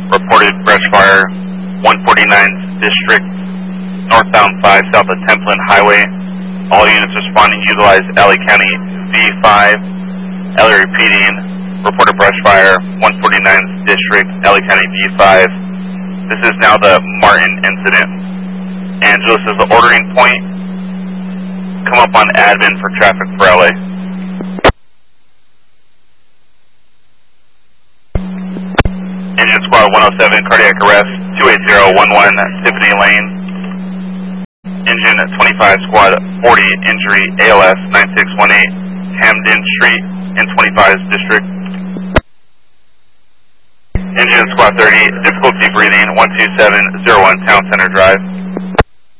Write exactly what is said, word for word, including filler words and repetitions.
reported brush fire, one forty-ninth District, northbound five south of Templin Highway. All units responding utilize L A County V five. L A repeating, reported brush fire, one forty-ninth District, L A County V five. This is now the Martin incident. Angeles is the ordering point. Come up on admin for traffic for L A. Engine Squad one oh seven, cardiac arrest, two eight zero one one, Tiffany Lane. Engine twenty-five, Squad forty, injury, A L S nine six one eight, Hamden Street, in twenty-five District. Engine Squad thirty, difficulty breathing, one two seven zero one, Town Center Drive.